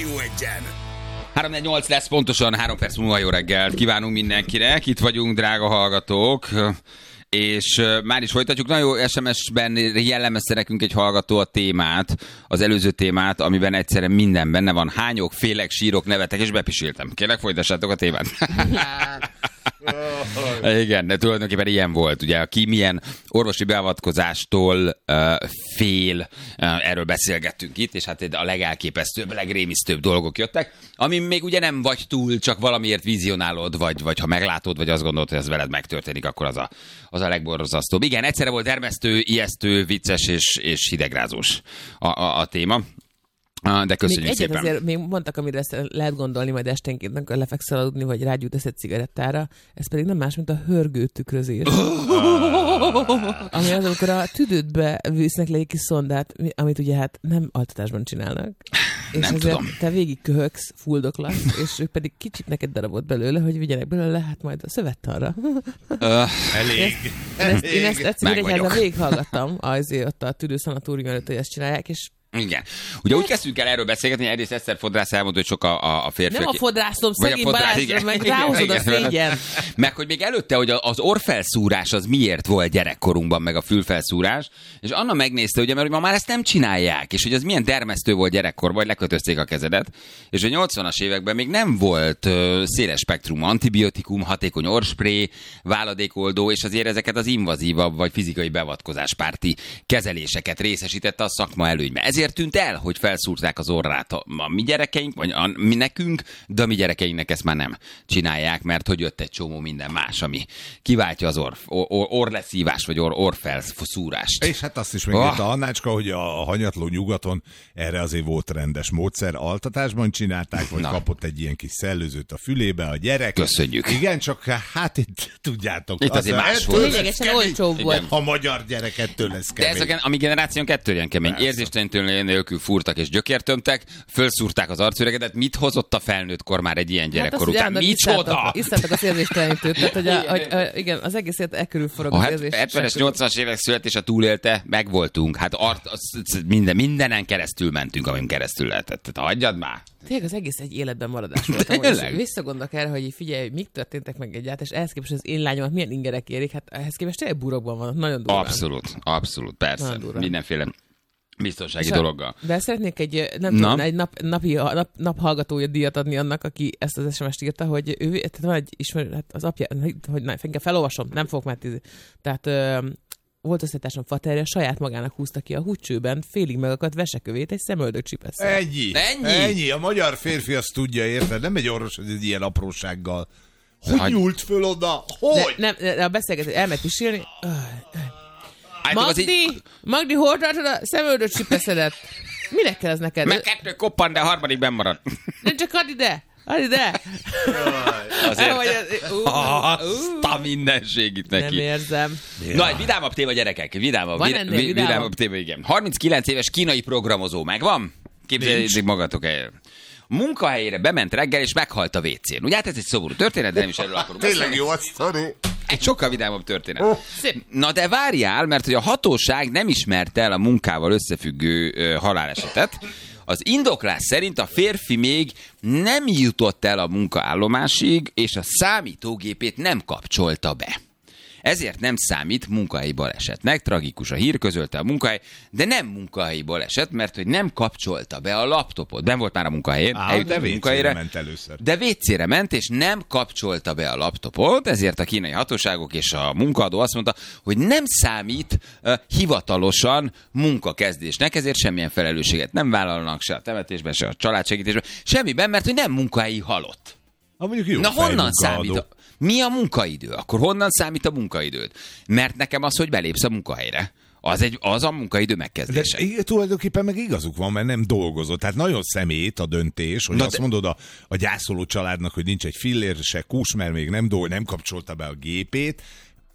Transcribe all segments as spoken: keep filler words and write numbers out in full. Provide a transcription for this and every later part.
Rádió Egyen. három negyvennyolc lesz pontosan, három perc múlva jó reggelt kívánunk mindenkinek. Itt vagyunk, drága hallgatók, és már is folytatjuk. Nagyon jó es em es-ben jellemezte nekünk egy hallgató a témát, az előző témát, amiben egyszerűen minden benne van. Hányok, félek, sírok, nevetek, és bepiséltem. Kérlek, folytassátok a témát. Igen, de tulajdonképpen ilyen volt. Ugye, aki milyen orvosi beavatkozástól uh, fél, uh, erről beszélgettünk itt, és hát a legelképesztőbb, legrémisztőbb dolgok jöttek, ami még ugye nem vagy túl, csak valamiért vizionálod, vagy, vagy ha meglátod, vagy azt gondolod, hogy ez veled megtörténik, akkor az a, az a legborzasztóbb. Igen, egyszerre volt dermesztő, ijesztő, vicces és, és hidegrázós a, a, a téma. De köszönjük még szépen. Azért még mondtak, amire ezt lehet gondolni, majd esténként, amikor lefekszel aludni, vagy rágyújtasz egy cigarettára, ez pedig nem más, mint a hörgő tükrözés. Ami az, amikor a tüdődbe visznek le egy kis szondát, amit ugye hát nem altatásban csinálnak. És nem ezért tudom. te végig köhögsz, fuldoklasz, és ők pedig kicsit neked darabot belőle, hogy vigyenek belőle, hát majd a szövettanra. Uh, Elég. Én ezt, én ezt egyszer Meg vagyok. Nyíregyházan végighallgattam, azért ott a tüdőszanatórium előtt, hogy ezt csinálják, és Igen. Ugye úgy kezdtünk el erről beszélgetni, egyrészt Eszter Fodrász elmondta, hogy sok a, a, a férfi. nem a fodrászom, Vagy a szegény fodrász, Balázsra, igen. meg Igen, ráhozod a igen. szégyen. Meg hogy még előtte, hogy az orrfelszúrás az miért volt gyerekkorunkban, meg a fülfelszúrás, és Anna megnézte, ugye, mert hogy ma már ezt nem csinálják, és hogy az milyen dermesztő volt gyerekkorban, vagy lekötözték a kezedet, és a nyolcvanas években még nem volt uh, széles spektrum antibiotikum, hatékony orrspré, váladékoldó, és azért ezeket az invazívabb, vagy fizikai beavatkozáspárti kezeléseket részesítette a szakma előnybe. Ezért tűnt el, hogy felszúrták az orrát a, a mi gyerekeink, vagy a, mi nekünk, de a mi gyerekeinknek ezt már nem csinálják, mert hogy jött egy csomó minden más, ami kiváltja az orr, or, or, orrleszívás, vagy orr, orrfelszúrást. És hát azt is megírta oh. Annácska, hogy a hanyatló nyugaton erre azért volt rendes módszer. Altatásban csinálták, vagy Na. kapott egy ilyen kis szellőzőt a fülébe a gyerek. Köszönjük. Igen, csak hát itt tudjátok. Itt azért az- más ettől volt. lesz Lényegesen kemény. olcsóbb volt. Igen. A magyar gyerek ettől lesz De kemény. ez a, a mi generáción kettő ilyen kemény. Persze. Érzéstelenítő nélkül fúrtak és gyökértömtek, fölszúrták az arcüregedet. Mit hozott a felnőttkor már egy ilyen gyerekkor Hát után? Micsoda? Isztátok az érzéstelenítőt, tehát hogy, a, hogy a, igen, az egész élet e körül forog A az het- érzés. hetvenes, nyolcvanas évek születése túlélte, megvoltunk. Hát art, az, az, minden, mindenen keresztül mentünk, amin keresztül lehetett. Tehát hagyjad már. Tényleg az egész egy életben maradás volt. Tényleg? És visszagondolok erre, hogy így figyelj, hogy mik történtek meg egyáltalán, és ehhez képest az én lányomat milyen ingerek érik, hát ehhez képest tényleg burokban van, nagyon durván. Abszolút, abszolút, persze. Nagyon durván. Mindenféle biztonsági És a- dologgal. De szeretnék egy, nem Na? tudom, egy nap, napi, nap, naphallgatója díjat adni annak, aki ezt az es em es-t írta, hogy ő, tehát van egy ismerő, hát az apja, hogy na, inkább felolvasom, nem fogok már tíz. Tehát ö, volt osztálytársam faterja, saját magának húzta ki a húcsőben félig megakadt vesekövét egy szemöldök csipesszel. Ennyi. Ennyi? Ennyi. A magyar férfi azt tudja, érted? Nem egy orvos, hogy egy ilyen aprósággal. Hogy Hagy- nyúlt föl oda? De, Hogy? nem, de a beszélgetés, elmegy pisilni. Állítok, az Magdi, így- Magdi, hol tartod a szemöldök csipeszedet? Minek kell ez neked? Meg kettő koppan, de a harmadik benn maradt. Nem csak add ide! Add ide! Azért. El vagy az- ú, Azt a mindenségit Nem neki. érzem. Na, egy vidámabb téma, gyerekek. Vidámabb, Van vid- ennél vid- vidámabb? vidámabb téma, igen. harminckilenc éves kínai programozó megvan? Képzeljétek magatok el. Munkahelyére bement reggel, és meghalt a vécén. Ugye hát ez egy szomorú történet, de nem is erről akarunk Tényleg beszélni. jó a sztori. Egy sokkal vidámabb történet. Oh. Szép. Na de várjál, mert hogy a hatóság nem ismerte el a munkával összefüggő ö, halálesetet. Az indoklás szerint a férfi még nem jutott el a munkaállomásig, és a számítógépét nem kapcsolta be. Ezért nem számít munkahelyi balesetnek, tragikus a hír, közölte a munkahely, de nem munkahelyi baleset, mert hogy nem kapcsolta be a laptopot. Ben volt már a munkahelyén, Á, eljutott de a vécére munkahelyre, ment először. de vécére ment, és nem kapcsolta be a laptopot, ezért a kínai hatóságok és a munkaadó azt mondta, hogy nem számít uh, hivatalosan munkakezdésnek, ezért semmilyen felelősséget nem vállalnak se a temetésben, se a családsegítésben, semmiben, mert hogy nem munkahelyi halott. Ha mondjuk jó Na honnan fejmunkaadó. számít? A, mi a munkaidő? Akkor honnan számít a munkaidőd? Mert nekem az, hogy belépsz a munkahelyre, az, egy, az a munkaidő De megkezdése. i- tulajdonképpen meg igazuk van, mert nem dolgozott. Tehát nagyon szemét a döntés, hogy Na azt de- mondod a, a gyászoló családnak, hogy nincs egy fillér se kús, mert még nem dolg, nem kapcsolta be a gépét.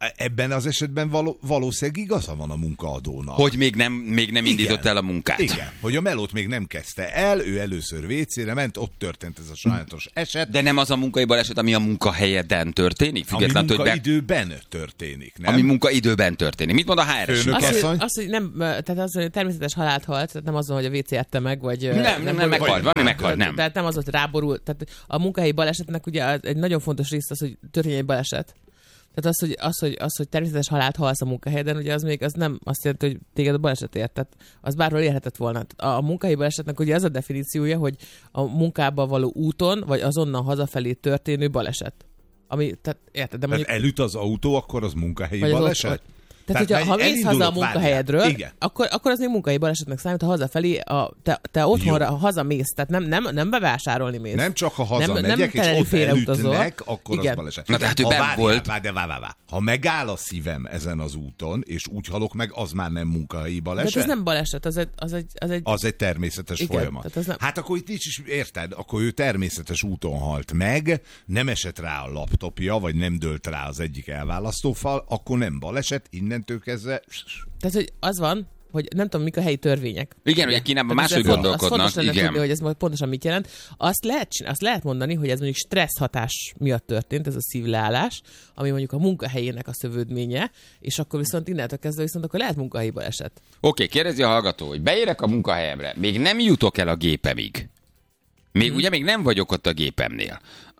ebben az esetben való, valószínűleg igaza van a munkaadónak. Hogy még nem, még nem indított Igen. el a munkát. Igen, hogy a melót még nem kezdte el, ő először vécére ment, ott történt ez a sajátos eset. De nem az a munkai baleset, ami a munkahelyeden történik? Ami Függetlenül, hogy be... munkaidőben történik, nem? Ami munkaidőben történik. Mit mond a há er es? Főnök Az, asszony? hogy, az, hogy nem, tehát az, hogy természetes halált halt, tehát nem azon, hogy a vécé ette meg, vagy... Nem, nem, nem, nem meghalt, valami meghalt, nem. Tehát nem az, hogy ráborul. Tehát a munkahelyi balesetnek ugye egy nagyon fontos rész az, hogy történjen egy baleset. Tehát az, hogy, az, hogy, az, hogy természetes halált halsz a munkahelyeden, ugye az még az nem azt jelenti, hogy téged a baleset ért. Tehát az bárhol érhetett volna. A, a munkahelyi balesetnek ugye az a definíciója, hogy a munkába való úton, vagy azonnal hazafelé történő baleset. Ami, tehát érted, de mondjuk... Tehát elüt az autó, akkor az munkahelyi Vagy az baleset? ott- Tehát, Tehát hogyha ha mész haza a elindulok, munkahelyedről, várjál. akkor, akkor az még munkahelyi balesetnek számít, ha hazafelé, a, te, te otthonra Jó. hazamész, tehát nem, nem, nem bevásárolni mész. Nem csak ha Nem- hazamegyek, nem és teleli ott félreutazol. elütnek, akkor Igen. az baleset. Na, tehát ő Ha benn várjál, volt. Várjál, várjál, várjál. Ha megáll a szívem ezen az úton, és úgy halok meg, az már nem munkahelyi De baleset? ez nem baleset, az egy... Az egy, az egy Az egy természetes Igen, folyamat. tehát az nem- Hát akkor itt nincs is, érted? Akkor ő természetes úton halt meg, nem esett rá a laptopja, vagy nem dőlt rá az egyik elválasztófal, akkor nem baleset, innentől kezdve... tehát, hogy az van, hogy nem tudom, mik a helyi törvények. Igen, ugye Kínában Tehát ez máshogy font- Az gondolkodnak. fontos lenne Igen. tudni, hogy ez majd pontosan mit jelent. Azt lehet, csin- azt lehet mondani, hogy ez mondjuk stressz hatás miatt történt, ez a szívleállás, ami mondjuk a munkahelyének a szövődménye, és akkor viszont innentől kezdve viszont akkor lehet munkahelyi baleset. Oké, kérdezi a hallgató, hogy beérek a munkahelyemre, még nem jutok el a gépemig. Még Hmm. ugye még nem vagyok ott a gépemnél.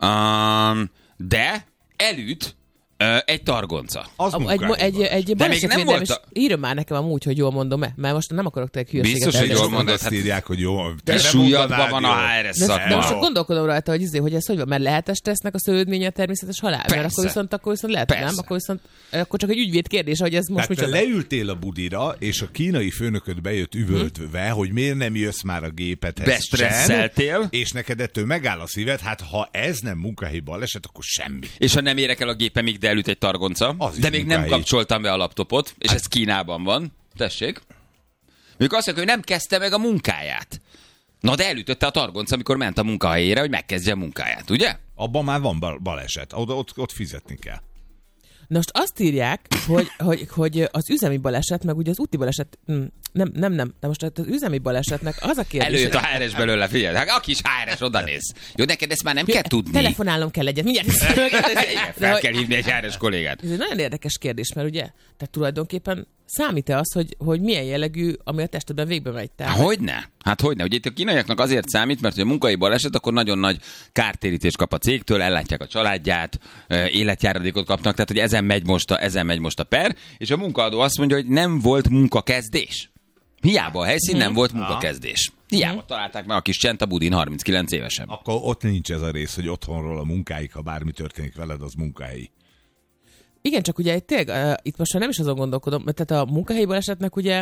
Um, de elüt uh, egy targonca. Az A, egy, munkahelyi egy, baleset. egy De még nem balesetvédelem, volt és a- írja már nekem amúgy, hogy jól mondom-e, mert most nem akarok te egy hülyeséget Biztos, hogy elmesélni. jól mondod. Azt Hát- írják, hogy jó. De te nem súlyadban mondanád van a jól. há er es De, de most szakma. csak gondolkodom rajta, hogy, izé, hogy ez hogy van, mert lehet a stressznek a szövődménye a természetes halál? Mert Persze. akkor viszont, akkor viszont lehet, Persze. nem? Akkor viszont akkor csak egy ügyvéd kérdés, hogy ez most Tehát te micsoda. leültél a budira, és a kínai főnököd bejött üvöltve, hogy miért nem jössz már a gépedhez Bestresszeltél. sem, és neked ettől megáll a szíved, hát ha ez nem munkahelyi baleset, akkor semmi. És ha nem érek el a gépemig, de elüt egy targonca, Az is de még nem munkahelyi. kapcsoltam be a laptopot, és ez Kínában van. Tessék. Még azt mondja, hogy nem kezdte meg a munkáját. Na de elütötte a targonca, amikor ment a munkahelyére, hogy megkezdje a munkáját, ugye? Abban már van bal- baleset, oda, ott, ott fizetni kell. Na most azt írják, hogy, hogy, hogy az üzemi baleset, meg ugye az úti baleset, hm, nem, nem, nem, de most az üzemi balesetnek az a kérdés... Előjött a hogy- há er es belőle, figyelj. Hát a kis há er es oda néz. Jó, neked ezt már nem kell tudni. Telefonálnom kell egyet, mindjárt Igen, fel De kell hogy- hívni egy há er es kollégát. Ez egy nagyon érdekes kérdés, mert ugye, tehát tulajdonképpen számít-e az, hogy, hogy milyen jellegű, ami a testedben végbe megy? Tehát, Hát hogyne? Hát hogyne? Ugye itt a kínaiaknak azért számít, mert hogy a munkai baleset, akkor nagyon nagy kártérítést kap a cégtől, ellátják a családját, ö, életjáradékot kapnak, tehát hogy ezen megy most a, ezen megy most a per, és a munkaadó azt mondja, hogy nem volt munkakezdés. Hiába a helyszín nem volt munkakezdés. Hiába találták meg a kis csent a budin harminckilenc évesen. Akkor ott nincs ez a rész, hogy otthonról a munkáig, ha bármi történik veled, az munkahelyi. Igen, csak ugye tényleg, uh, itt most már nem is azon gondolkodom, mert tehát a munkahelyi balesetnek ugye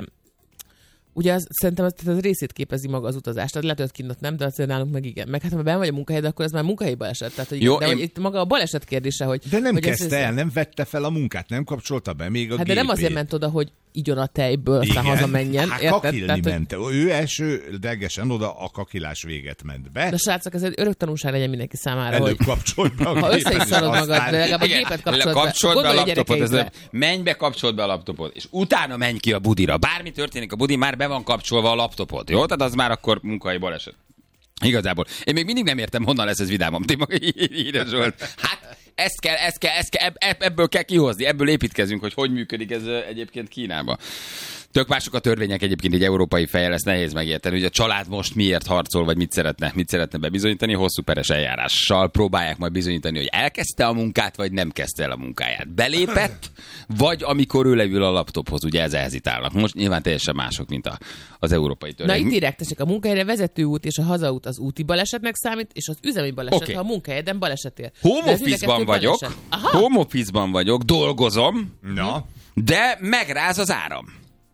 Ugye az, szerintem az, az részét képezi maga az utazás. Tehát lehet, hogy kint ott nem, de azért nálunk meg igen. Meg hát ha benn vagy a munkahelyed, akkor ez már munkahelyi baleset. Tehát, hogy Jó, Jó, de én- hogy itt maga a baleset kérdése, hogy... De nem hogy ez- kezdte ez- el, nem vette fel a munkát, nem kapcsolta be még a Hát de nem gépét. azért ment oda, hogy igyon a tejből, aztán hazamenjen. Hát érted? kakilni Tehát, hogy- ment. Ő elsődlegesen oda a kakilás véget ment be. De srácok, ez egy örök tanulság legyen mindenki számára, Előbb hogy kapcsolt be a ha gépet, össze is és szarod magad, aztán- de legalább a Igen, gépet kapcsolod be. kapcsold be a Gondolj laptopot, ez gyerekeidre. nem- menj be, kapcsold be a laptopot, és utána menj ki a budira. Bármi történik a budi, már be van kapcsolva a laptopot, jó? Tehát az már akkor munkai baleset. Igazából. Én még mindig nem értem, honnan lesz ez vidámom. Ti maga írja Zsolt. Hát ezt kell, ezt kell, ezt kell, ebb- ebből kell kihozni, ebből építkezünk, hogy hogy működik ez ö, egyébként Kínában. Tök mások a törvények egyébként egy európai fejjel, ezt nehéz megérteni, hogy a család most miért harcol, vagy mit szeretne, mit szeretne bebizonyítani, hosszú peres eljárással próbálják majd bizonyítani, hogy elkezdte a munkát, vagy nem kezdte el a munkáját. Belépett, vagy amikor ő leül a laptophoz, ugye ez hezitálnak. Most nyilván teljesen mások, mint a, az európai Na törvény. itt írják, tessék, a munkahelyre vezető út és a hazaút az úti balesetnek számít, és az üzemi baleset, Oké. ha a munkahelyeden baleset ér. Home De ez mind a office-ban kettő vagyok, baleset. Aha. home office-ban vagyok, dolgozom, Na, de megráz az áram.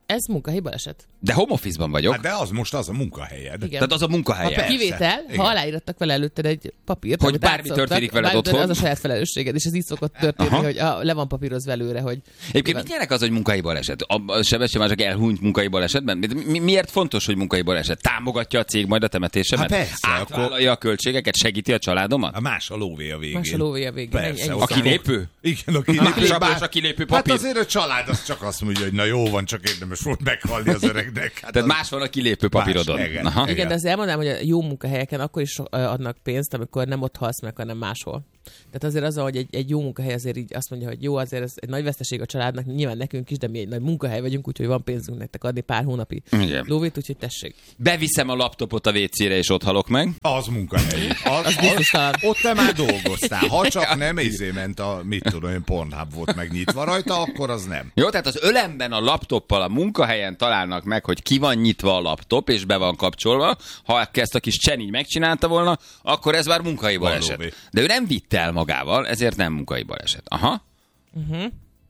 Ez munkahelyi baleset. De home office-ban vagyok. Hát de az most az a munkahelyed. Igen. Tehát az a munkahelyed. Hát persze. Kivétel, Igen. ha aláírattak vele előtted egy papírt, Hogy amit bármi átszoktak, történik veled bármi otthon. Az a saját felelősséged, és ez így szokott történni, Aha. hogy a, le van papírozva előre, hogy... Egyébként mit nyerek az, hogy munkai baleset? A, a Sebestyén már csak elhunyt munkai balesetben? Mi, miért fontos, hogy munkai baleset? Támogatja a cég majd a temetésemet? Hát persze, Átvállalja a költségeket? Segíti a családomat? A más a lóvé a végén. Más a lóvé a végén. Persze, Ennyi. ott A kilépő? Igen, a kilépő. Sápos a kilépő papír. Hát azért a család az csak azt mondja, hogy na jó van, csak érdemes volt meghalni az öregnek. Hát Tehát az... más van a kilépő papírodon. Más, igen. Aha. Igen, de azért elmondanám, hogy a jó munkahelyeken akkor is adnak pénzt, amikor nem ott halsz meg, hanem máshol. Tehát azért az, hogy egy, egy jó munkahely azért így azt mondja, hogy jó, azért ez egy nagy veszteség a családnak, nyilván nekünk is, de mi egy nagy munkahely vagyunk, úgyhogy van pénzünk nektek adni pár hónapi Igen. lóvét, úgyhogy tessék. Beviszem a laptopot a vécére, és ott halok meg. Az munkahely. Az, az, biztosan. ott te már dolgoztál. Ha csak nem izé ment a, mit tudom én, Pornhub volt megnyitva rajta, akkor az nem. Jó, tehát az ölemben a laptoppal a munkahelyen találnak meg, hogy ki van nyitva a laptop, és be van kapcsolva. Ha ezt a kis Csen így megcsinálta volna, akkor ez már munkai baleset. Valóvé. De ő nem vitte el magával, ezért nem munkai baleset. Aha. Uh-huh.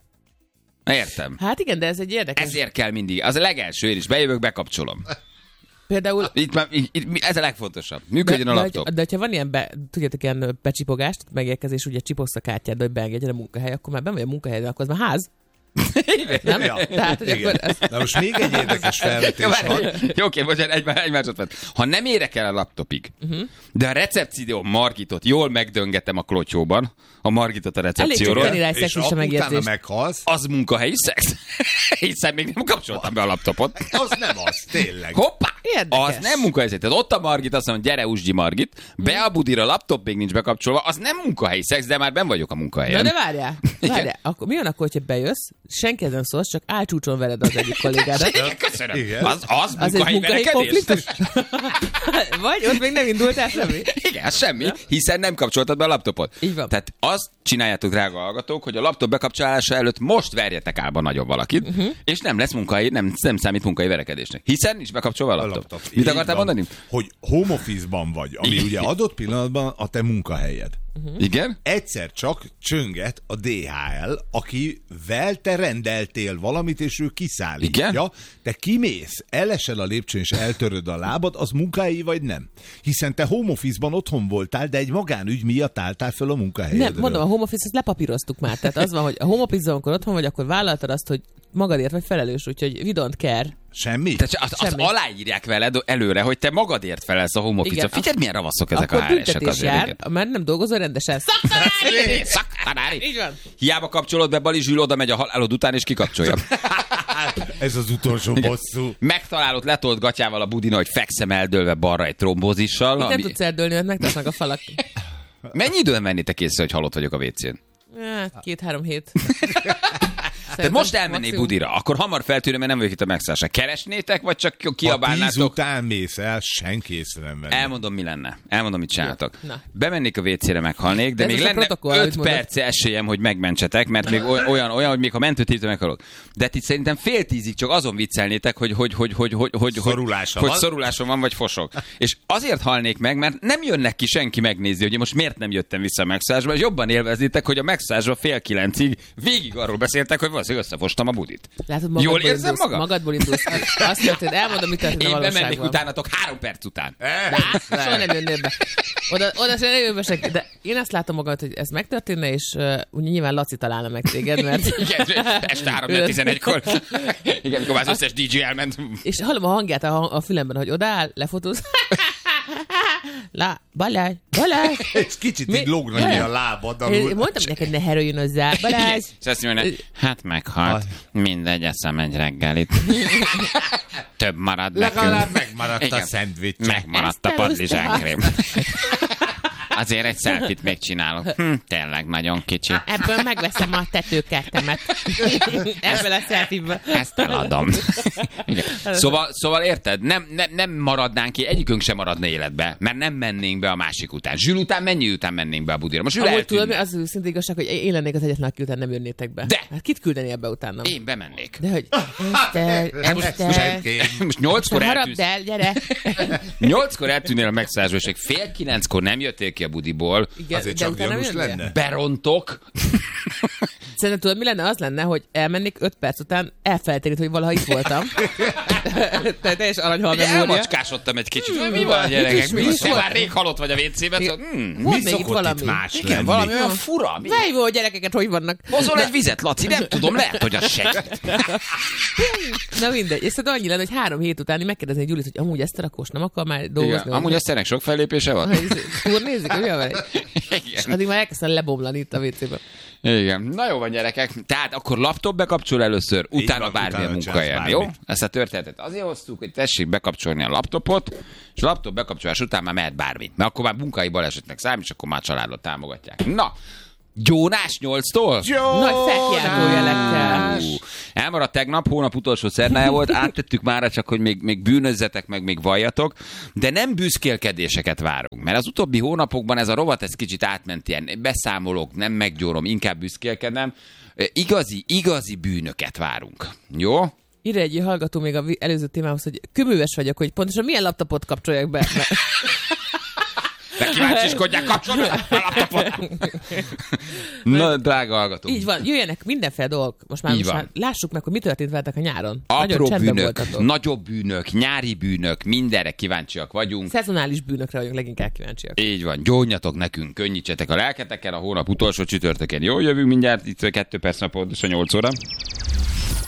Értem. Hát igen, de ez egy érdekes. Ezért kell mindig. Az a legelső, én is bejövök, bekapcsolom. Például Itt már, itt, itt, ez a legfontosabb. Működjön de, a de, laptop. de, de hogyha van ilyen, be, tudjátok, ilyen becsipogást, megérkezés, ugye csipogsz a kártyád, hogy beengedjen a munkahely, akkor már ben vagy a munkahely, de akkor az már ház. Nem? Ja. Tehát, hogy Igen. akkor ez... Na most még egy érdekes felvetés Jó, van. várj, Jó, oké, bocsánat, egy, egy másodperc. Ha nem érek el a laptopig, uh-huh. de a recepció Margitot jól megdöngetem a klotyóban, a Margitot a Elég csak recepcióról, tenni rá egy És szexista utána megérzést. meghalsz, az munkahelyi szex. Hiszen még nem kapcsoltam be a laptopot. az nem az, tényleg. Hoppá! Érdekes. Az nem munkahelyi szex. Tehát ott a Margit, azt mondja, gyere, Usgyi Margit, be a budira, a laptop még nincs bekapcsolva, az nem munkahelyi szex, de már ben vagyok a munkahelyen. Na de várjál, várjál. Akkor mi van akkor, hogyha bejössz, senki nem szólsz, csak álcsúcson veled az egyik kollégádat. Igen, köszönöm. Igen. Az, az, Az egy munkahelyi munkahelyi verekedés? konfliktus? Vagy ott még nem indultál semmi? Igen, semmi, hiszen nem kapcsoltad be a laptopot. Így van. Tehát azt csináljátok, drága hallgatók, hogy a laptop bekapcsolása előtt most verjetek álba nagyon valakit, uh-huh. és nem lesz munkai, nem, nem számít munkai verekedésnek. Hiszen nincs bekapcsolva a A laptop. laptop. Mit Így akartál van, mondani? Hogy home office-ban vagy, ami ugye adott pillanatban a te munkahelyed. Uh-huh. Igen? Egyszer csak csönget a dé há el, akivel te rendeltél valamit, és ő kiszállítja. Igen? Te kimész, elesel a lépcsőn, és eltöröd a lábad, az munkahelyi vagy nem? Hiszen te home office-ban otthon voltál, de egy magánügy miatt álltál föl a munkahelyedről. Nem, mondom, a home office-t lepapíroztuk már. Tehát az van, hogy a home office-ban, amikor otthon vagy, akkor vállaltad azt, hogy magadért vagy felelős, úgyhogy we don't care. Semmi? Tehát azt, azt Semmi. aláírják veled előre, hogy te magadért felelsz a home office-ra. Igen. Figyeld, milyen ravaszok ezek Akkor a há er-esek büntetés azért. jár, igen. mert nem dolgozol rendesen. Szaktanári! Szaktanári. Így van. Hiába kapcsolod be, Bali Zsül oda megy a halálod után, és kikapcsolja. Ez az utolsó bosszú. Megtalálod letolt gatyával a budina, hogy fekszem eldőlve balra egy trombózissal. Itt nem Ami... tudsz eldőlni, mert megtartnak a falak. Mennyi időn mennétek észre, hogy halott vagyok a vécén? Hát, két-három hét. Tehát most elmennék budira, akkor hamar feltűnöm, mert nem vagyok itt a megszállásra. Keresnétek, vagy csak Ha tíz kiabálnátok? után mész el, senki észre nem venni. Elmondom, mi lenne. Elmondom, mit csináltok. Na. Bemennék a vécére, meghalnék, de Ez még most a lenne protokoll, amit öt mondod. perc esélyem, hogy megmentsetek, mert még oly- olyan, olyan, hogy még ha mentőt hívtam, meghalok. De itt szerintem fél tízig csak azon viccelnétek, hogy hogy hogy hogy hogy hogy Szorulása hogy, van. hogy szorulásom van, vagy fosok. És azért halnék meg, mert nem jönnek ki senki megnézni, hogy én most miért nem jöttem vissza a megszállásba, és jobban élveznétek, hogy a megszállásba fél kilencig végig arról beszéltek, hogy valószínűleg összefostam a budit. Látod, Jól magadból érzem indulsz, magam? Magadból indulsz. Azt történt, elmondom, mit történt a Én bemennék valóságban. utánatok három perc után. Á, soha nem jönnél be. Oda, oda se nem jön be senki. De én azt látom magad, hogy ez megtörténne, és uh, ugye nyilván Laci találna meg téged, mert... Igen, este három tizenegykor. Igen, amikor már az összes dé dzsé elment. És hallom a hangját a, hang- a fülemben, hogy odáll, lefotóz. La, Balázs, Balázs. És kicsit Mi? így lógnak ki a lábad Én alul. mondtam neked, ne heröljön Balázs. És azt mondja, hát meghalt. Mindegy, eszem egy reggelit. Több marad Legalább nekünk. megmaradt a Igen. szendvics. Megmaradt a Ezt padlizsánkrém. Azért egy selfit még csinálok. Hm, tényleg nagyon kicsi. Ebből megveszem a tetőkertemet. Ebből a selfie-ből. Ezt eladom. Igen. Szóval, szóval érted? Nem, nem, nem maradnánk ki, egyikünk sem maradna életbe, mert nem mennénk be a másik után. Zsül után mennyi után mennénk be a budira? Most Zsül Amúgy tudod, mi eltűnne. az őszinte igazság, hogy én lennék az egyetlen, aki után nem jönnétek be. De! Hát kit küldenél be utána? Én bemennék. De hogy... Eszter, Eszter, Senkém. Most nyolckor harapd eltűnsz. el, gyere! Nyolckor eltűnnél a megszállásból, és fél kilenckor nem jöttél ki a budiból. Igen, Azért de csak utána gyanús jönnél? lenne. Berontok. Szerintem tudod, mi lenne? Az lenne, hogy elmennék öt perc után elfelejteni, hogy valaha itt voltam. Tehát teljes aranyhal memória. Elmacskásodtam egy kicsit. Hmm, mi van, gyerekek? Mi is már rég halott vagy a vécében. Hmm, mi szokott itt más igen, lenni? valami olyan fura. Várj, a gyerekeket hogy vannak? Hozol egy vizet, Laci, nem tudom, lehet, hogy az segít. Na mindegy. És szóval annyi lenne, hogy három hét után megkérdezni Gyulit, hogy amúgy ezt a rakós nem akar már dolgozni. Igen, amúgy Eszternek sok fellépése van? Turnézik, hogy olyan? És addig már elkezdtem lebomlani itt a vécében. Igen. Na jó van, gyerekek. Tehát akkor laptop bekapcsol először, utána van, bármilyen utána munkahelyen, csinálsz jó? bármit. Ezt a történetet azért hoztuk, hogy tessék bekapcsolni a laptopot, és a laptop bekapcsolás után már mehet bármi. Mert akkor már munkai balesetnek számít, és akkor már családot támogatják. Na, Gyónás nyolctól? Nagy felkiáltójelekkel. Ú, elmaradt tegnap, hónap utolsó szerdája volt, áttettük mára csak, hogy még, még bűnözzetek, meg még valljatok, de nem büszkélkedéseket várunk, mert az utóbbi hónapokban ez a rovat ez kicsit átment ilyen, beszámolok, nem meggyórom, inkább büszkélkedem, igazi, igazi bűnöket várunk. Jó? Írja egy hallgató még az előző témához, hogy köműves vagyok, hogy pontosan milyen laptopot kapcsoljak be. De kíváncsiskodják, kapcsolni a laptopot. Na, drága hallgató. Így van, jöjjenek mindenféle dolgok. Most már, most már lássuk meg, hogy mi történt veletek a nyáron. Apró Nagyon bűnök, voltatok. nagyobb bűnök, nyári bűnök, mindenre kíváncsiak vagyunk. Szezonális bűnökre vagyunk leginkább kíváncsiak. Így van, gyónjatok nekünk, könnyítsetek a lelketeken, a hónap utolsó csütörtökén. Jó, jövünk mindjárt, itt kettő perc nap pontosan nyolc óra.